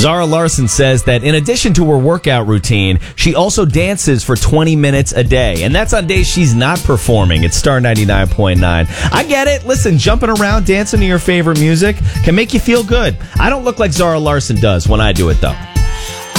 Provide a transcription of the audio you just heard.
Zara Larsson says that in addition to her workout routine, she also dances for 20 minutes a day. And that's on days she's not performing. It's Star 99.9. I get it. Listen, jumping around, dancing to your favorite music can make you feel good. I don't look like Zara Larsson does when I do it, though.